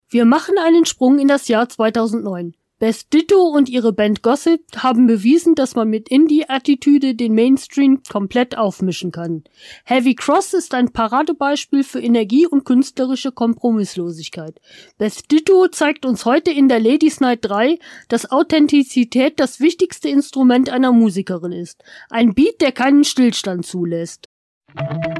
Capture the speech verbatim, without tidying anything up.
Wir machen einen Sprung in das Jahr zweitausendneun. Beth Ditto und ihre Band Gossip haben bewiesen, dass man mit Indie-Attitüde den Mainstream komplett aufmischen kann. Heavy Cross ist ein Paradebeispiel für Energie und künstlerische Kompromisslosigkeit. Beth Ditto zeigt uns heute in der Ladies Night drei, dass Authentizität das wichtigste Instrument einer Musikerin ist. Ein Beat, der keinen Stillstand zulässt.